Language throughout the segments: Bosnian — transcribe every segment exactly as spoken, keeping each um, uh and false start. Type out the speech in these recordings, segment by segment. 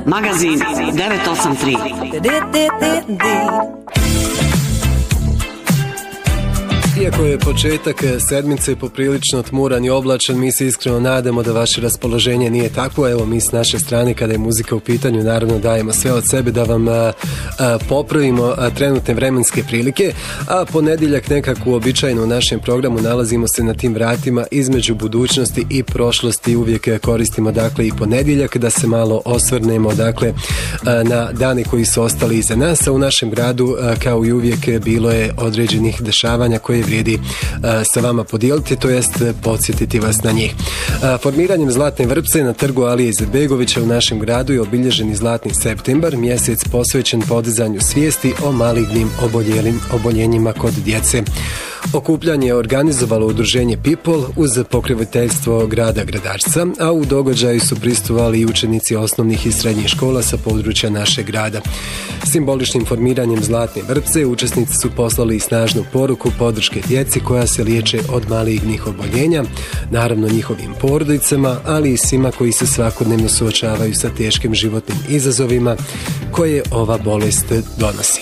Magazin devet osam tri. Iako je početak sedmice poprilično tmuran i oblačan, mi se iskreno nadamo da vaše raspoloženje nije takvo. Evo, mi s naše strane, kada je muzika u pitanju, naravno dajemo sve od sebe da vam a, a, popravimo a, trenutne vremenske prilike, a ponedjeljak nekako uobičajeno u našem programu nalazimo se na tim vratima između budućnosti i prošlosti. Uvijek koristimo dakle i ponedjeljak da se malo osvrnemo dakle a, na dane koji su ostali iza nas, a u našem gradu a, kao i uvijek bilo je određenih dešavanja koje vrijedi a, sa vama podijeliti, to jest podsjetiti vas na njih. A, formiranjem Zlatne vrpce na trgu Alije Izetbegovića u našem gradu je obilježeni Zlatni septembar, mjesec posvećen podizanju svijesti o malignim oboljelim, oboljenjima kod djece. Okupljanje je organizovalo udruženje People uz pokroviteljstvo grada Gradačca, a u događaju su prisustvovali i učenici osnovnih i srednjih škola sa područja našeg grada. Simboličnim formiranjem Zlatne vrpce učesnici su poslali snažnu poruku podrške djeci koja se liječe od malignih oboljenja, naravno njihovim porodicama, ali i svima koji se svakodnevno suočavaju sa teškim životnim izazovima koje ova bolest donosi.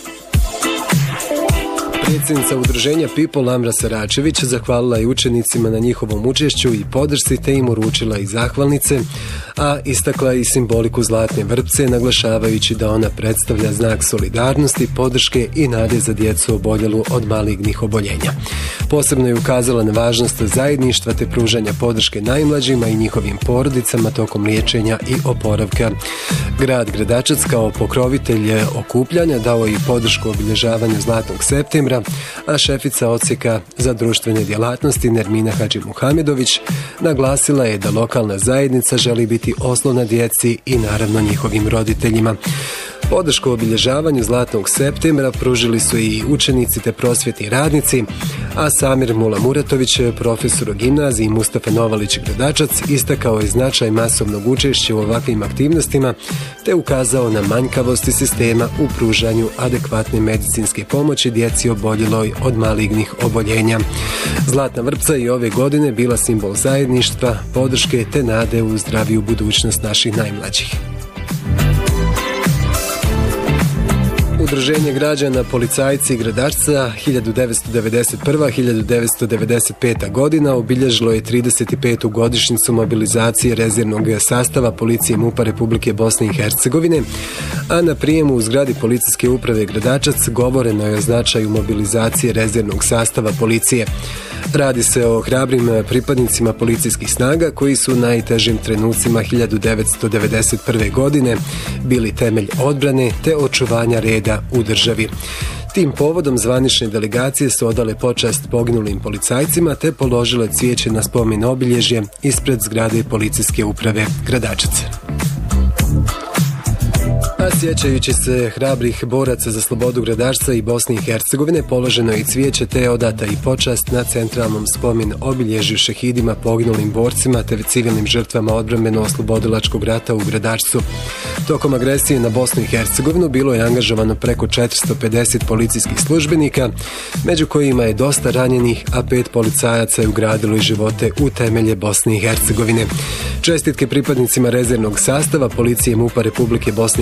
Predsjednica udruženja People Amra Saračević zahvalila je učenicima na njihovom učešću i podršci te im uručila i zahvalnice, a istakla i simboliku Zlatne vrpce naglašavajući da ona predstavlja znak solidarnosti, podrške i nade za djecu oboljelu od malignih oboljenja. Posebno je ukazala na važnost zajedništva te pružanja podrške najmlađima i njihovim porodicama tokom liječenja i oporavka. Grad Gradačac kao pokrovitelj okupljanja dao i podršku obilježavanju Zlatnog septembra, a šefica odsjeka za društvene djelatnosti Nermina Hadžimuhamedović naglasila je da lokalna zajednica želi biti oslona djeci i naravno njihovim roditeljima. Podršku obilježavanju Zlatnog septembra pružili su i učenici te prosvjetni radnici, a Samir Mula Muratović, profesor u gimnaziji Mustafa Novalić Gradačac, istakao je značaj masovnog učešća u ovakvim aktivnostima te ukazao na manjkavosti sistema u pružanju adekvatne medicinske pomoći djeci oboljeloj od malignih oboljenja. Zlatna vrpca i ove godine bila simbol zajedništva, podrške te nade u zdraviju budućnost naših najmlađih. Udruženje građana Policajci Gradačca hiljadu devetsto devedeset prva do hiljadu devetsto devedeset peta godina obilježilo je trideset petu godišnjicu mobilizacije rezervnog sastava Policije MUP-a Republike Bosne i Hercegovine, a na prijemu u zgradi Policijske uprave Gradačac govoreno je o značaju mobilizacije rezervnog sastava policije. Radi se o hrabrim pripadnicima policijskih snaga koji su u najtežim trenucima hiljadu devetsto devedeset prve. godine bili temelj odbrane te očuvanja reda u državi. Tim povodom zvanične delegacije su odale počast poginulim policajcima te položile cvijeće na spomen obilježje ispred zgrade Policijske uprave Gradačac. A sjećajući se hrabrih boraca za slobodu Gradačca i Bosne i Hercegovine, položeno je i cvijeće te odata i počast na centralnom spomen obilježju šehidima, poginulim borcima te civilnim žrtvama odbrambeno-oslobodilačkog rata u Gradačcu. Tokom agresije na Bosnu i Hercegovinu bilo je angažovano preko četiristo pedeset policijskih službenika, među kojima je dosta ranjenih, a pet policajaca je ugradilo i živote u temelje Bosne i Hercegovine. Čestitke pripadnicima rezervnog sastava Policije MUP-a Republike Bosne